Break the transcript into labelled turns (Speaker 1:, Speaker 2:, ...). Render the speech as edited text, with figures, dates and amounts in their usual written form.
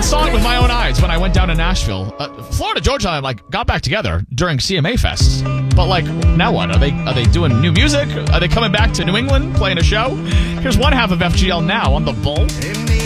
Speaker 1: saw it with my own eyes when I went down to Nashville. Florida Georgia and I got back together during CMA Fest. But now what? Are they doing new music? Are they coming back to New England playing a show? Here's one half of FGL Now on the Bull.